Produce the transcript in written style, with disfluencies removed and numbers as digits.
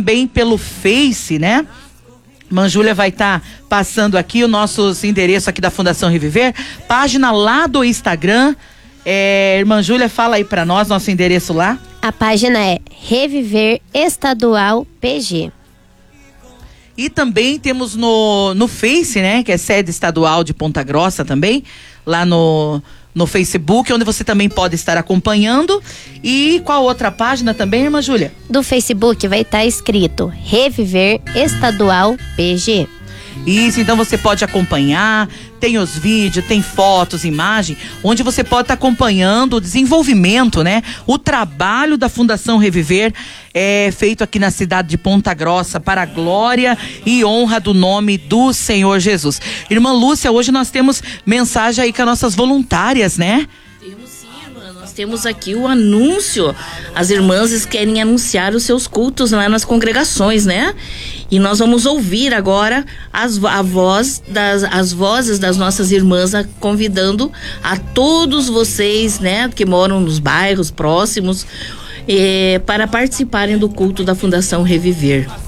também pelo Face, né? Irmã Júlia vai estar passando aqui o nosso endereço aqui da Fundação Reviver, página lá do Instagram. Irmã Júlia, fala aí pra nós, nosso endereço lá. A página é Reviver Estadual PG. E também temos no Face, né, que é sede estadual de Ponta Grossa também, lá no Facebook, onde você também pode estar acompanhando. E qual outra página também, irmã Júlia? Do Facebook vai estar escrito Reviver Estadual PG. Isso, então você pode acompanhar, tem os vídeos, tem fotos, imagem, onde você pode estar acompanhando o desenvolvimento, né? O trabalho da Fundação Reviver feito aqui na cidade de Ponta Grossa para a glória e honra do nome do Senhor Jesus. Irmã Lúcia, hoje nós temos mensagem aí com as nossas voluntárias, né? Temos sim, irmã. Nós temos aqui o anúncio. As irmãs querem anunciar os seus cultos lá nas congregações, né? E nós vamos ouvir agora as vozes das nossas irmãs convidando a todos vocês, né, que moram nos bairros próximos, para participarem do culto da Fundação Reviver.